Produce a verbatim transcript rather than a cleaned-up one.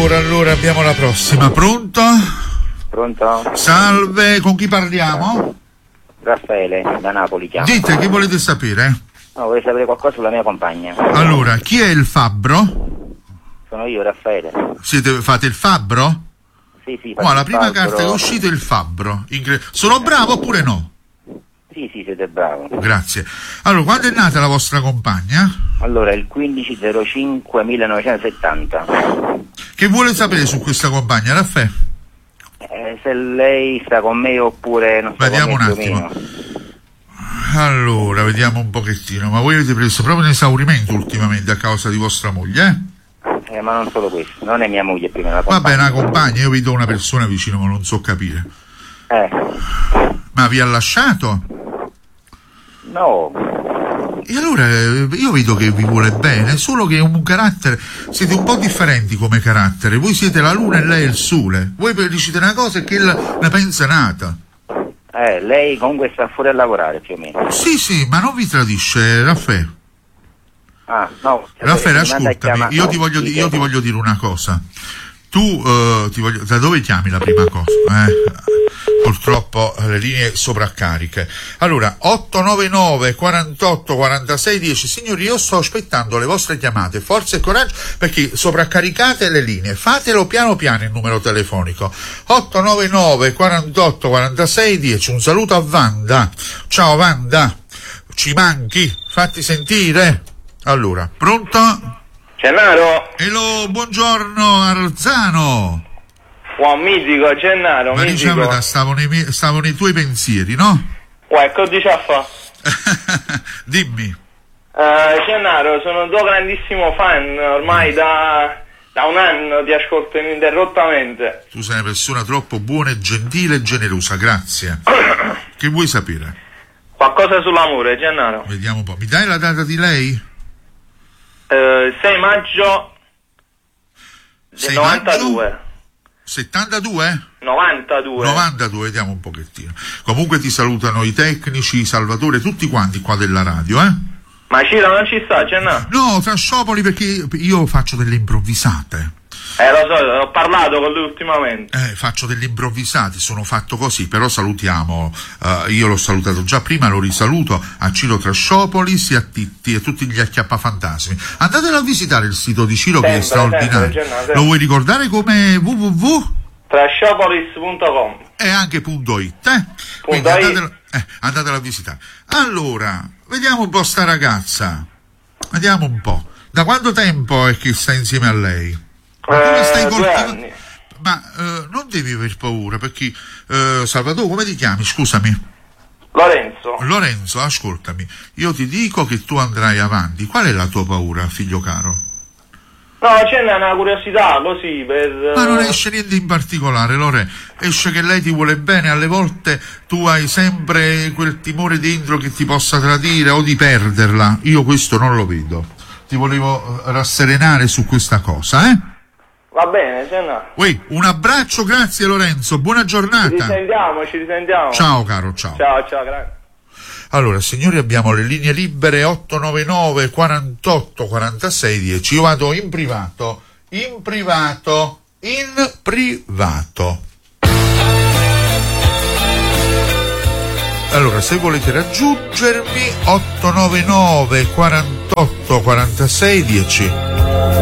allora, allora abbiamo la prossima. Pronto? Pronto? Salve, con chi parliamo? Raffaele, da Napoli chiamo. Dite, che volete sapere? No, vorrei sapere qualcosa sulla mia compagna. Allora, chi è il fabbro? Sono io, Raffaele. Siete, fate il fabbro? Sì, sì. Oh, la prima fabbro. carta che è uscita è il fabbro. Incre- Sono bravo oppure no? Sì, sì, siete bravo. Grazie. Allora, quando è nata la vostra compagna? Allora, il quindici zero cinque millenovecentosettanta. Che vuole sapere su questa compagna, Raffaele? Eh, se lei sta con me oppure non sta Vediamo con me un più o attimo. meno. Allora, vediamo un pochettino. Ma voi avete preso proprio un esaurimento ultimamente a causa di vostra moglie, eh? Eh, ma non solo questo, non è mia moglie prima, la Vabbè, compagna. una compagna, io vedo una persona vicino ma non so capire. Eh, Ma vi ha lasciato? no. E allora eh, io vedo che vi vuole bene, solo che è un carattere, siete un po' differenti come carattere. Voi siete la luna e lei è il sole. Voi dicete una cosa e che la, ne pensa nata. Eh, lei comunque sta fuori a lavorare più o meno. Sì, sì, ma non vi tradisce, Raffaele. Ah, no. Raffaele, mi manda a ascoltami, chiamare- io ti voglio, Sì, di- io sì. ti voglio dire una cosa. Tu, eh, ti voglio, da dove chiami la prima cosa? Eh? Purtroppo le linee sovraccariche. Allora, otto nove nove quarantotto quarantasei dieci. Signori, io sto aspettando le vostre chiamate, forza e coraggio, perché sovraccaricate le linee. Fatelo piano piano il numero telefonico. otto nove nove quarantotto quarantasei dieci. Un saluto a Wanda. Ciao Wanda, ci manchi, fatti sentire. Allora, pronto? Gennaro, Hello, buongiorno Arzano. buon mitico, Gennaro, Ma mitico. diciamo che stavo nei, miei- stavo nei tuoi pensieri, no? Uè, che dici a fa? Dimmi. Eh, Gennaro, sono un tuo grandissimo fan, ormai da, da un anno ti ascolto ininterrottamente. Tu sei una persona troppo buona e gentile e generosa, grazie. Che vuoi sapere? Qualcosa sull'amore, Gennaro. Vediamo un po'. Mi dai la data di lei? Eh, sei maggio del sei novantadue. maggio? settantadue? novantadue. novantadue, vediamo un pochettino. Comunque ti salutano i tecnici, Salvatore, tutti quanti qua della radio, eh? Ma Ciro non ci sta, Gennaro? No, tra sciopoli perché io faccio delle improvvisate. Eh, lo so, ho parlato con lui ultimamente. Eh, faccio degli improvvisati, sono fatto così, però salutiamo, eh, io l'ho salutato già prima, lo risaluto a Ciro Trasciopoli, a Titti e tutti gli acchiappafantasmi. Andatelo a visitare il sito di Ciro, Sempre, che è straordinario. sempre, Gennaro, sempre. Lo vuoi ricordare come w w w? Trasciopolis punto com. E anche punto .it, eh? Quindi Punto it. andatelo, eh, andatelo a visitare. Allora, vediamo un po' sta ragazza, vediamo un po'. Da quanto tempo è che sta insieme a lei? Ma come stai Eh, due coltivando? anni. Ma eh, non devi aver paura, perché eh, Salvatore, come ti chiami? Scusami. Lorenzo. Lorenzo, ascoltami, io ti dico che tu andrai avanti. Qual è la tua paura, figlio caro? No, c'è una curiosità così per... Ma non esce niente in particolare, Lore. Esce che lei ti vuole bene, alle volte tu hai sempre quel timore dentro che ti possa tradire o di perderla. Io questo non lo vedo. Ti volevo eh, rasserenare su questa cosa, eh? Va bene, Gennaro. Uè, un abbraccio, grazie Lorenzo, buona Ci giornata. risentiamo, ci risentiamo. Ciao caro, ciao. Ciao, ciao, grazie. Allora, signori, abbiamo le linee libere otto nove nove quarantotto quarantasei dieci. Io vado in privato, in privato, in privato. Allora, se volete raggiungermi, otto nove nove quarantotto quarantasei dieci.